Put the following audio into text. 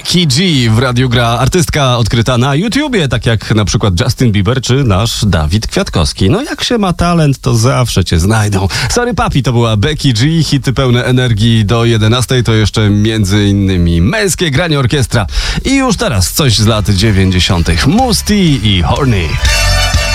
Becky G w radiu gra. Artystka odkryta na YouTubie, tak jak na przykład Justin Bieber czy nasz Dawid Kwiatkowski. No jak się ma talent, to zawsze cię znajdą. Sorry Papi, to była Becky G. Hity pełne energii do 11. To jeszcze między innymi Męskie Granie Orkiestra. I już teraz coś z lat 90. Musty i Horny.